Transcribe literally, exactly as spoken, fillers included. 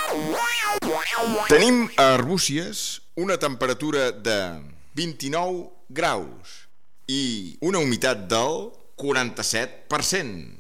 Tenim a Arbúcies una temperatura de vint-i-nou graus i una humitat del quaranta-set per cent.